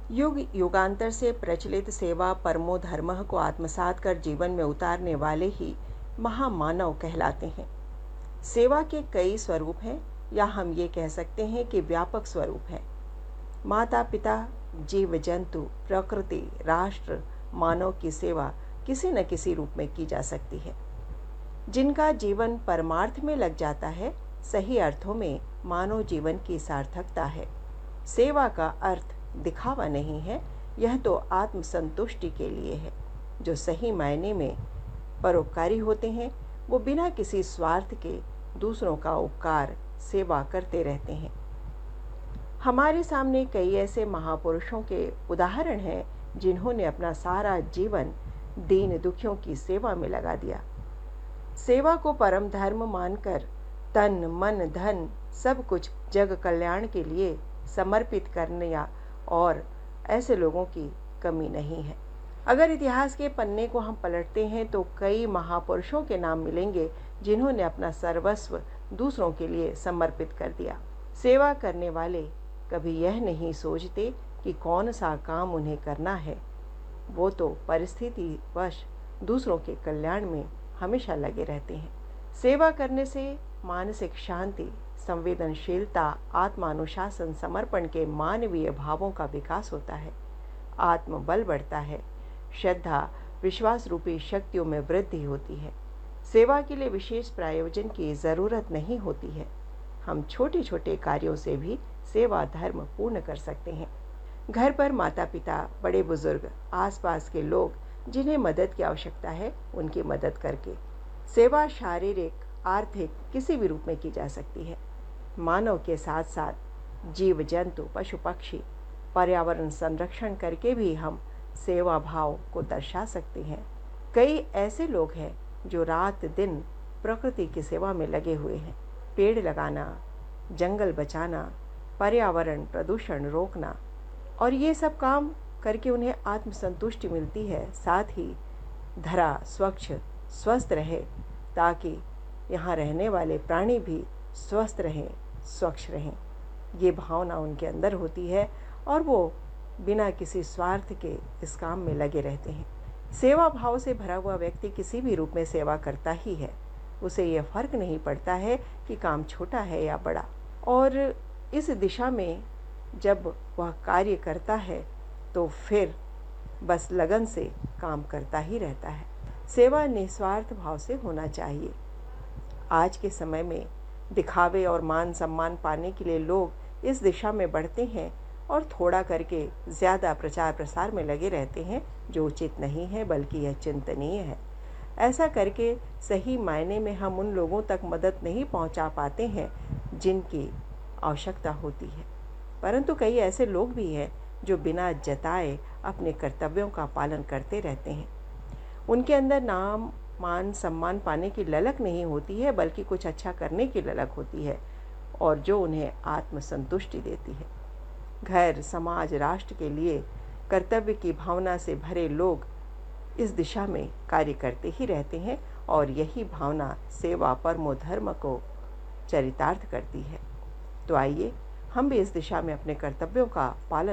युग युगांतर से प्रचलित सेवा परमो धर्मः को आत्मसात कर जीवन में उतारने वाले ही महामानव कहलाते हैं। सेवा के कई स्वरूप हैं, या हम ये कह सकते हैं कि व्यापक स्वरूप हैं। माता पिता, जीव जंतु, प्रकृति, राष्ट्र, मानव की सेवा किसी न किसी रूप में की जा सकती है। जिनका जीवन परमार्थ में लग जाता है, सही अर्थों में मानव जीवन की सार्थकता है। सेवा का अर्थ दिखावा नहीं है, यह तो आत्मसंतुष्टि के लिए है। जो सही मायने में परोपकारी होते हैं, वो बिना किसी स्वार्थ के दूसरों का उपकार, सेवा करते रहते हैं। हमारे सामने कई ऐसे महापुरुषों के उदाहरण हैं जिन्होंने अपना सारा जीवन दीन दुखियों की सेवा में लगा दिया। सेवा को परम धर्म मानकर तन मन धन सब कुछ जग कल्याण के लिए समर्पित करने और ऐसे लोगों की कमी नहीं है। अगर इतिहास के पन्ने को हम पलटते हैं तो कई महापुरुषों के नाम मिलेंगे जिन्होंने अपना सर्वस्व दूसरों के लिए समर्पित कर दिया। सेवा करने वाले कभी यह नहीं सोचते कि कौन सा काम उन्हें करना है, वो तो परिस्थितिवश दूसरों के कल्याण में हमेशा लगे रहते हैं। सेवा करने से मानसिक शांति, संवेदनशीलता, आत्मानुशासन, समर्पण के मानवीय भावों का विकास होता है। आत्मबल बढ़ता है, श्रद्धा, विश्वास रूपी शक्तियों में वृद्धि होती है। सेवा के लिए विशेष प्रायोजन की ज़रूरत नहीं होती है। हम छोटे छोटे कार्यों से भी सेवा धर्म पूर्ण कर सकते हैं। घर पर माता पिता, बड़े बुजुर्ग, आसपास के लोग जिन्हें मदद की आवश्यकता है, उनकी मदद करके सेवा शारीरिक, आर्थिक किसी भी रूप में की जा सकती है। मानव के साथ साथ जीव जंतु, पशु पक्षी, पर्यावरण संरक्षण करके भी हम सेवा भाव को दर्शा सकते हैं। कई ऐसे लोग हैं जो रात दिन प्रकृति की सेवा में लगे हुए हैं। पेड़ लगाना, जंगल बचाना, पर्यावरण प्रदूषण रोकना, और ये सब काम करके उन्हें आत्मसंतुष्टि मिलती है। साथ ही धरा स्वच्छ स्वस्थ रहे ताकि यहाँ रहने वाले प्राणी भी स्वस्थ रहें, स्वच्छ रहें। ये भावना उनके अंदर होती है और वो बिना किसी स्वार्थ के इस काम में लगे रहते हैं। सेवा भाव से भरा हुआ व्यक्ति किसी भी रूप में सेवा करता ही है। उसे यह फर्क नहीं पड़ता है कि काम छोटा है या बड़ा, और इस दिशा में जब वह कार्य करता है तो फिर बस लगन से काम करता ही रहता है। सेवा निस्वार्थ भाव से होना चाहिए। आज के समय में दिखावे और मान सम्मान पाने के लिए लोग इस दिशा में बढ़ते हैं और थोड़ा करके ज़्यादा प्रचार प्रसार में लगे रहते हैं, जो उचित नहीं है बल्कि यह चिंतनीय है। ऐसा करके सही मायने में हम उन लोगों तक मदद नहीं पहुंचा पाते हैं जिनकी आवश्यकता होती है। परंतु कई ऐसे लोग भी हैं जो बिना जताए अपने कर्तव्यों का पालन करते रहते हैं। उनके अंदर नाम मान सम्मान पाने की ललक नहीं होती है, बल्कि कुछ अच्छा करने की ललक होती है, और जो उन्हें आत्मसंतुष्टि देती है। घर, समाज, राष्ट्र के लिए कर्तव्य की भावना से भरे लोग इस दिशा में कार्य करते ही रहते हैं, और यही भावना सेवा परमो धर्म को चरितार्थ करती है। तो आइए हम भी इस दिशा में अपने कर्तव्यों का पालन